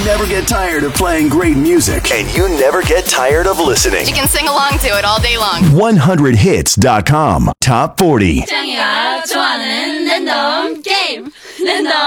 never get tired of playing great music. And you never get tired of listening. You can sing along to it all day long. 100hits.com Top 40. 짱이가 좋아하는 랜덤 게임. 랜덤